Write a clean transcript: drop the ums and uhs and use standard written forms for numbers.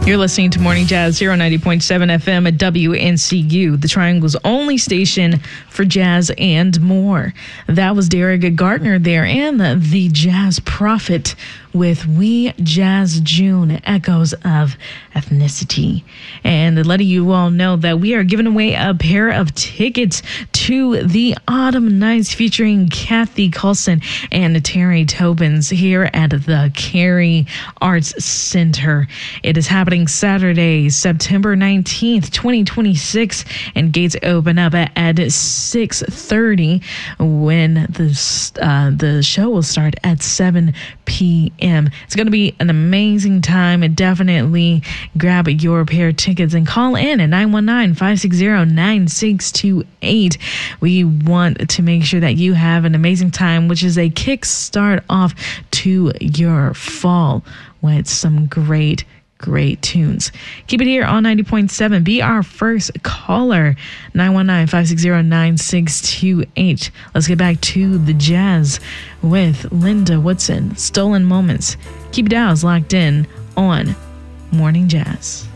You're listening to Morning Jazz, 90.7 FM at WNCU, the Triangle's only station for jazz and more. That was Derek Gardner there and the Jazz Prophet with We Jazz June, Echoes of Ethnicity. And letting you all know that we are giving away a pair of tickets to the Autumn Nights featuring Kathy Coulson and Terry Tobins here at the Cary Arts Center. It is happening Saturday, September 19th, 2026, and gates open up at 6:30 when the show will start at 7 p.m. It's going to be an amazing time, and definitely grab your pair of tickets and call in at 919-560-9628. We want to make sure that you have an amazing time, which is a kickstart off to your fall with some great tunes. Keep it here on 90.7. Be our first caller, 919-560-9628. Let's get back to the jazz with Linda Woodson, Stolen Moments. Keep your dials locked in on Morning Jazz.